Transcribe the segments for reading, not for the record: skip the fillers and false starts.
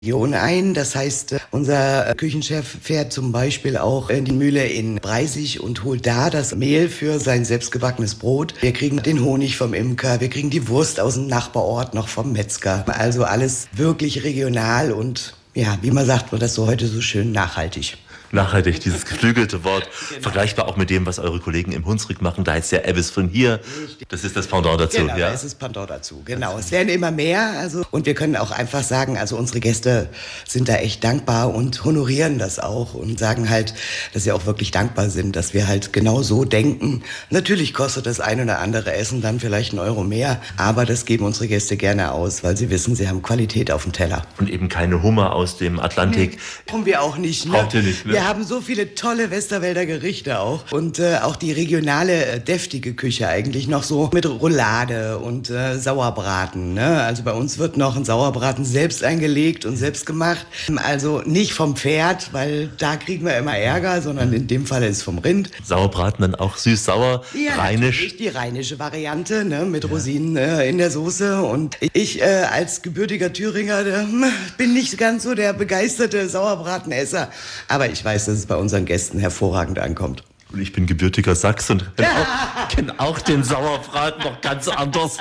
Region ein. Das heißt, unser Küchenchef fährt zum Beispiel auch in die Mühle in Breisig und holt da das Mehl für sein selbstgebackenes Brot. Wir kriegen den Honig vom Imker, wir kriegen die Wurst aus dem Nachbarort noch vom Metzger. Also alles wirklich regional und ja, wie man sagt, man das so heute so schön nachhaltig. Nachhaltig, dieses geflügelte Wort, genau. Vergleichbar auch mit dem, was eure Kollegen im Hunsrück machen. Da heißt ja Ebbes von hier. Das ist das Pendant dazu. Genau, ja? Das ist das Pendant dazu. Genau, es werden immer mehr. Und wir können auch einfach sagen, also unsere Gäste sind da echt dankbar und honorieren das auch und sagen halt, dass sie auch wirklich dankbar sind, dass wir halt genau so denken. Natürlich kostet das ein oder andere Essen dann vielleicht 1 Euro mehr, aber das geben unsere Gäste gerne aus, weil sie wissen, sie haben Qualität auf dem Teller. Und eben keine Hummer aus dem Atlantik. Brauchen wir auch nicht. Ne? Braucht ihr nicht, ne? Wir haben so viele tolle Westerwälder Gerichte auch und auch die regionale deftige Küche eigentlich noch so mit Roulade und Sauerbraten. Ne? Also bei uns wird noch ein Sauerbraten selbst eingelegt und selbst gemacht. Also nicht vom Pferd, weil da kriegen wir immer Ärger, sondern in dem Fall ist es vom Rind. Sauerbraten dann auch süß-sauer, ja, rheinisch? Die rheinische Variante, ne? Mit Rosinen in der Soße. Und ich als gebürtiger Thüringer bin nicht ganz so der begeisterte Sauerbratenesser. Aber ich weiß, dass es bei unseren Gästen hervorragend ankommt. Und ich bin gebürtiger Sachs und kenn auch den Sauerbraten noch ganz anders.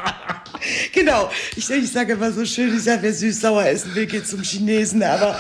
Genau, ich sage immer so schön, wer süß-sauer essen will, geht zum Chinesen, aber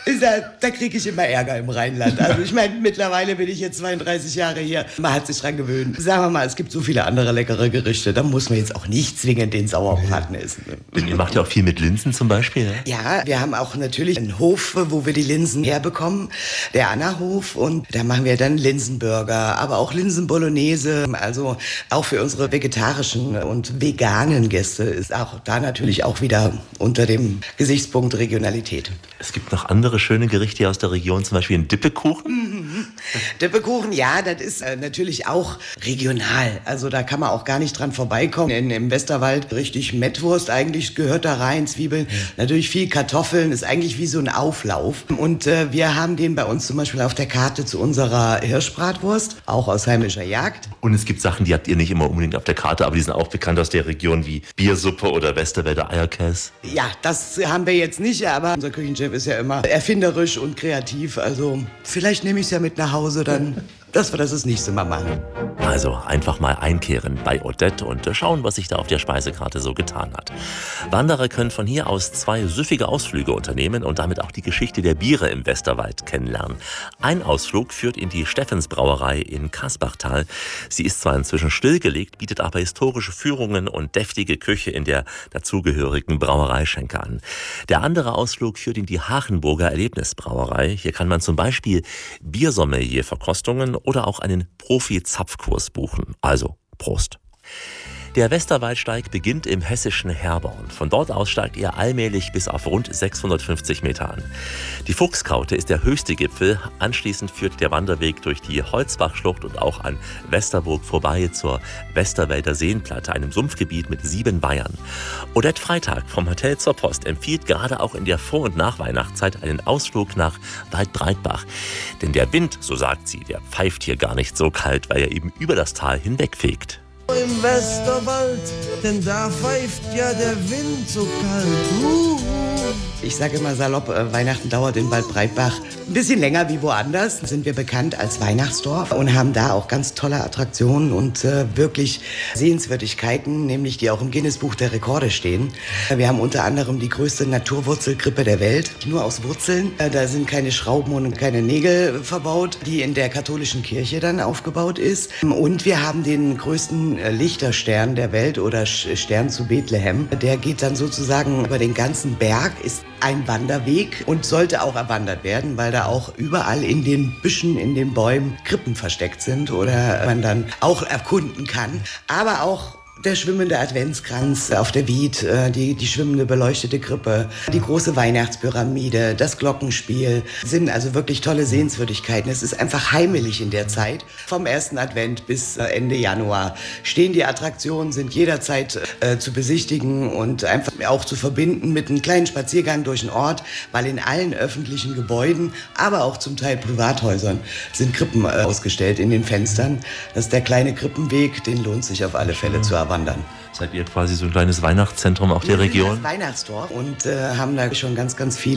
da kriege ich immer Ärger im Rheinland. Also ich meine, mittlerweile bin ich jetzt 32 Jahre hier, man hat sich dran gewöhnt. Sagen wir mal, es gibt so viele andere leckere Gerichte, da muss man jetzt auch nicht zwingend den Sauerbraten essen. Denn ihr macht ja auch viel mit Linsen zum Beispiel, ne? Ja, wir haben auch natürlich einen Hof, wo wir die Linsen herbekommen, der Anna-Hof, und da machen wir dann Linsenburger, aber auch Linsenbolognese, also auch für unsere vegetarischen und veganen Gäste ist auch da natürlich auch wieder unter dem Gesichtspunkt Regionalität. Es gibt noch andere schöne Gerichte hier aus der Region, zum Beispiel einen Dippekuchen. Dippekuchen, ja, das ist natürlich auch regional. Also da kann man auch gar nicht dran vorbeikommen. Im Westerwald richtig Mettwurst eigentlich gehört da rein, Zwiebeln, natürlich viel Kartoffeln, ist eigentlich wie so ein Auflauf. Und wir haben den bei uns zum Beispiel auf der Karte zu unserer Hirschbratwurst, auch aus heimischer Jagd. Und es gibt Sachen, die habt ihr nicht immer unbedingt auf der Karte, aber die sind auch bekannt aus der Region, wie Biersuppe oder Westerwälder Eierkäse. Ja, das haben wir jetzt nicht, aber unser Küchenchef ist ja immer erfinderisch und kreativ. Also vielleicht nehme ich es ja mit nach Hause, dann, dass wir das nächste Mal machen. Also einfach mal einkehren bei Odette und schauen, was sich da auf der Speisekarte so getan hat. Wanderer können von hier aus 2 süffige Ausflüge unternehmen und damit auch die Geschichte der Biere im Westerwald kennenlernen. Ein Ausflug führt in die Steffensbrauerei in Kasbachtal. Sie ist zwar inzwischen stillgelegt, bietet aber historische Führungen und deftige Küche in der dazugehörigen Brauereischenke an. Der andere Ausflug führt in die Hachenburger Erlebnisbrauerei. Hier kann man zum Beispiel Biersommelier-Verkostungen oder auch einen Profi-Zapfkurs buchen. Also Prost. Der Westerwaldsteig beginnt im hessischen Herborn. Von dort aus steigt er allmählich bis auf rund 650 Meter an. Die Fuchskaute ist der höchste Gipfel. Anschließend führt der Wanderweg durch die Holzbachschlucht und auch an Westerburg vorbei zur Westerwälder Seenplatte, einem Sumpfgebiet mit 7 Weihern. Odette Freitag vom Hotel zur Post empfiehlt gerade auch in der Vor- und Nachweihnachtszeit einen Ausflug nach Waldbreitbach. Denn der Wind, so sagt sie, der pfeift hier gar nicht so kalt, weil er eben über das Tal hinwegfegt. Im Westerwald, denn da pfeift ja der Wind so kalt. Ich sage immer salopp, Weihnachten dauert in Waldbreitbach ein bisschen länger wie woanders. Sind wir bekannt als Weihnachtsdorf und haben da auch ganz tolle Attraktionen und wirklich Sehenswürdigkeiten, nämlich die auch im Guinness-Buch der Rekorde stehen. Wir haben unter anderem die größte Naturwurzelkrippe der Welt, nur aus Wurzeln. Da sind keine Schrauben und keine Nägel verbaut, die in der katholischen Kirche dann aufgebaut ist. Und wir haben den größten Lichterstern der Welt oder Stern zu Bethlehem. Der geht dann sozusagen über den ganzen Berg, ist ein Wanderweg und sollte auch erwandert werden, weil da auch überall in den Büschen, in den Bäumen Krippen versteckt sind oder man dann auch erkunden kann. Aber auch der schwimmende Adventskranz auf der Wied, die schwimmende beleuchtete Krippe, die große Weihnachtspyramide, das Glockenspiel sind also wirklich tolle Sehenswürdigkeiten. Es ist einfach heimelig in der Zeit. Vom 1. Advent bis Ende Januar stehen die Attraktionen, sind jederzeit zu besichtigen und einfach auch zu verbinden mit einem kleinen Spaziergang durch den Ort, weil in allen öffentlichen Gebäuden, aber auch zum Teil Privathäusern sind Krippen ausgestellt in den Fenstern. Das ist der kleine Krippenweg, den lohnt sich auf alle Fälle zu erwarten. wandern. Seid ihr quasi so ein kleines Weihnachtszentrum auch der Region? Das Weihnachtsdorf und haben da schon ganz, ganz viel